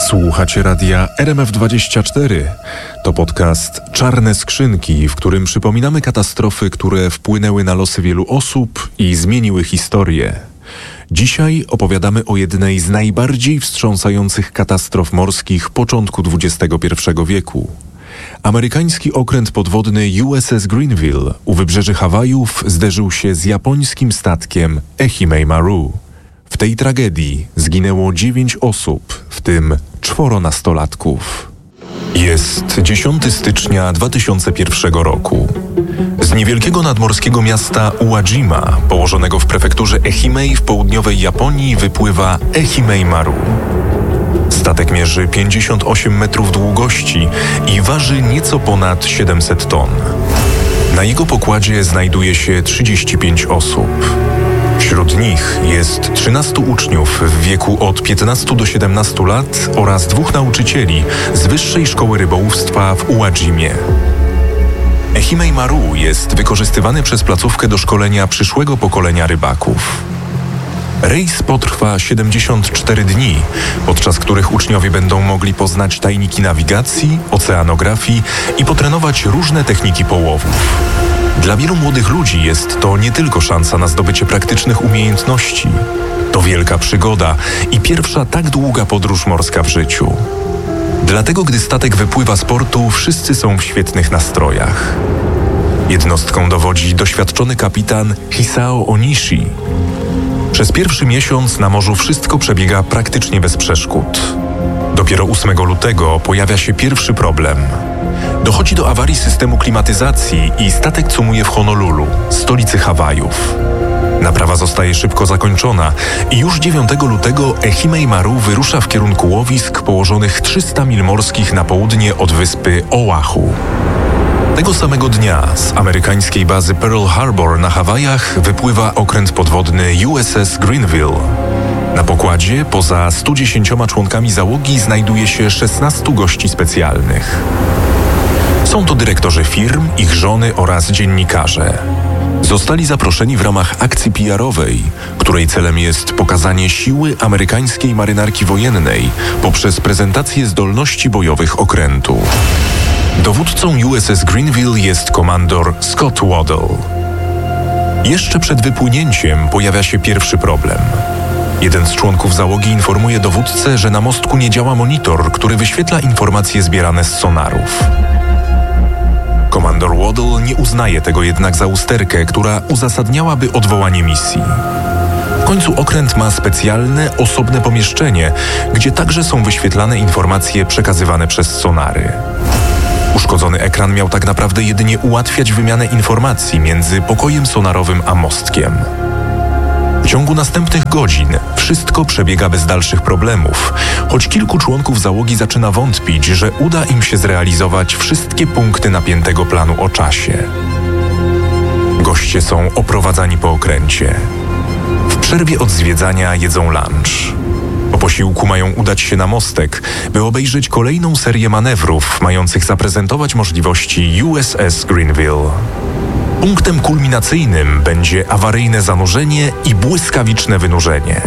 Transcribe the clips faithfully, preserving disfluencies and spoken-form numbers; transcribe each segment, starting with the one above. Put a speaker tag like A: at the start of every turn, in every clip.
A: Słuchacie radia R M F dwadzieścia cztery. To podcast Czarne Skrzynki, w którym przypominamy katastrofy, które wpłynęły na losy wielu osób i zmieniły historię. Dzisiaj opowiadamy o jednej z najbardziej wstrząsających katastrof morskich początku dwudziestego pierwszego wieku. Amerykański okręt podwodny U S S Greenville u wybrzeży Hawajów zderzył się z japońskim statkiem Ehime Maru. W tej tragedii zginęło dziewięć osób, w tym czworo nastolatków. Jest dziesiątego stycznia dwa tysiące pierwszego roku. Z niewielkiego nadmorskiego miasta Uwajima, położonego w prefekturze Ehime w południowej Japonii, wypływa Ehime Maru. Statek mierzy pięćdziesiąt osiem metrów długości i waży nieco ponad siedemset ton. Na jego pokładzie znajduje się trzydzieści pięć osób. Wśród nich jest trzynastu uczniów w wieku od piętnastu do siedemnastu lat oraz dwóch nauczycieli z Wyższej Szkoły Rybołówstwa w Uwajimie. Ehime Maru jest wykorzystywany przez placówkę do szkolenia przyszłego pokolenia rybaków. Rejs potrwa siedemdziesiąt cztery dni, podczas których uczniowie będą mogli poznać tajniki nawigacji, oceanografii i potrenować różne techniki połowów. Dla wielu młodych ludzi jest to nie tylko szansa na zdobycie praktycznych umiejętności. To wielka przygoda i pierwsza tak długa podróż morska w życiu. Dlatego, gdy statek wypływa z portu, wszyscy są w świetnych nastrojach. Jednostką dowodzi doświadczony kapitan Hisao Onishi. Przez pierwszy miesiąc na morzu wszystko przebiega praktycznie bez przeszkód. Dopiero ósmego lutego pojawia się pierwszy problem. Dochodzi do awarii systemu klimatyzacji i statek cumuje w Honolulu, stolicy Hawajów. Naprawa zostaje szybko zakończona i już dziewiątego lutego Ehime Maru wyrusza w kierunku łowisk położonych trzysta mil morskich na południe od wyspy Oahu. Tego samego dnia z amerykańskiej bazy Pearl Harbor na Hawajach wypływa okręt podwodny U S S Greenville. Na pokładzie, poza stu dziesięcioma członkami załogi, znajduje się szesnastu gości specjalnych. Są to dyrektorzy firm, ich żony oraz dziennikarze. Zostali zaproszeni w ramach akcji P R-owej, której celem jest pokazanie siły amerykańskiej marynarki wojennej poprzez prezentację zdolności bojowych okrętu. Dowódcą U S S Greenville jest komandor Scott Waddell. Jeszcze przed wypłynięciem pojawia się pierwszy problem. Jeden z członków załogi informuje dowódcę, że na mostku nie działa monitor, który wyświetla informacje zbierane z sonarów. Komandor Waddell nie uznaje tego jednak za usterkę, która uzasadniałaby odwołanie misji. W końcu okręt ma specjalne, osobne pomieszczenie, gdzie także są wyświetlane informacje przekazywane przez sonary. Uszkodzony ekran miał tak naprawdę jedynie ułatwiać wymianę informacji między pokojem sonarowym a mostkiem. W ciągu następnych godzin wszystko przebiega bez dalszych problemów, choć kilku członków załogi zaczyna wątpić, że uda im się zrealizować wszystkie punkty napiętego planu o czasie. Goście są oprowadzani po okręcie. W przerwie od zwiedzania jedzą lunch. Po posiłku mają udać się na mostek, by obejrzeć kolejną serię manewrów mających zaprezentować możliwości U S S Greenville. Punktem kulminacyjnym będzie awaryjne zanurzenie i błyskawiczne wynurzenie.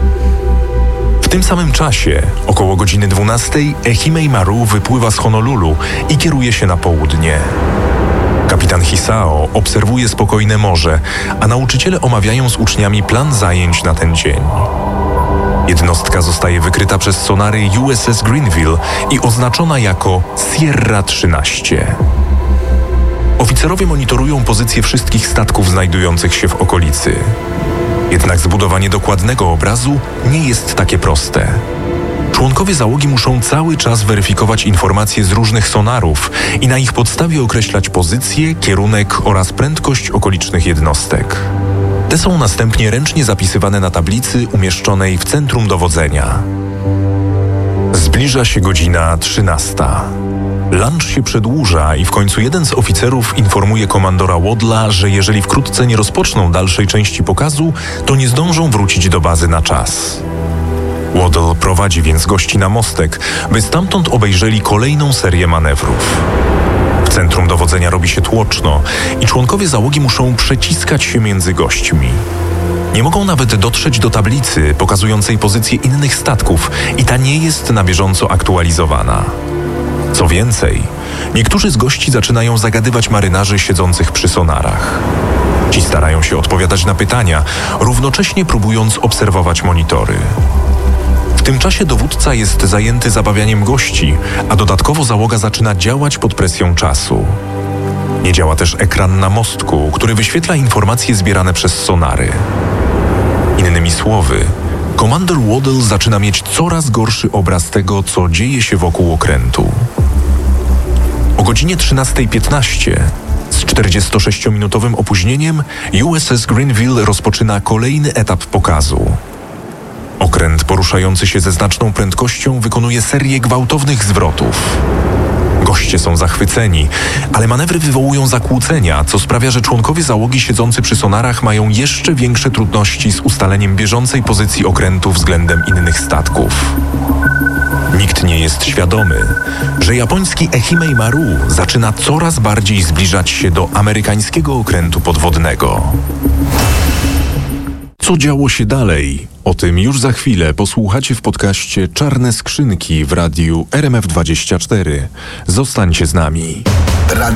A: W tym samym czasie, około godziny dwunastej, Ehime Maru wypływa z Honolulu i kieruje się na południe. Kapitan Hisao obserwuje spokojne morze, a nauczyciele omawiają z uczniami plan zajęć na ten dzień. Jednostka zostaje wykryta przez sonary U S S Greenville i oznaczona jako Sierra trzynaście. Oficerowie monitorują pozycję wszystkich statków znajdujących się w okolicy. Jednak zbudowanie dokładnego obrazu nie jest takie proste. Członkowie załogi muszą cały czas weryfikować informacje z różnych sonarów i na ich podstawie określać pozycję, kierunek oraz prędkość okolicznych jednostek. Te są następnie ręcznie zapisywane na tablicy umieszczonej w centrum dowodzenia. Zbliża się godzina trzynasta. Lunch się przedłuża i w końcu jeden z oficerów informuje komandora Waddella, że jeżeli wkrótce nie rozpoczną dalszej części pokazu, to nie zdążą wrócić do bazy na czas. Waddell prowadzi więc gości na mostek, by stamtąd obejrzeli kolejną serię manewrów. W centrum dowodzenia robi się tłoczno i członkowie załogi muszą przeciskać się między gośćmi. Nie mogą nawet dotrzeć do tablicy pokazującej pozycję innych statków i ta nie jest na bieżąco aktualizowana. Co więcej, niektórzy z gości zaczynają zagadywać marynarzy siedzących przy sonarach. Ci starają się odpowiadać na pytania, równocześnie próbując obserwować monitory. W tym czasie dowódca jest zajęty zabawianiem gości, a dodatkowo załoga zaczyna działać pod presją czasu. Nie działa też ekran na mostku, który wyświetla informacje zbierane przez sonary. Innymi słowy, komander Waddell zaczyna mieć coraz gorszy obraz tego, co dzieje się wokół okrętu. O godzinie trzynasta piętnaście z czterdziestosześciominutowym opóźnieniem U S S Greenville rozpoczyna kolejny etap pokazu. Okręt poruszający się ze znaczną prędkością wykonuje serię gwałtownych zwrotów. Goście są zachwyceni, ale manewry wywołują zakłócenia, co sprawia, że członkowie załogi siedzący przy sonarach mają jeszcze większe trudności z ustaleniem bieżącej pozycji okrętu względem innych statków. Nikt nie jest świadomy, że japoński Ehime Maru zaczyna coraz bardziej zbliżać się do amerykańskiego okrętu podwodnego. Co działo się dalej? O tym już za chwilę posłuchacie w podcaście Czarne Skrzynki w radiu R M F dwadzieścia cztery. Zostańcie z nami.
B: Radio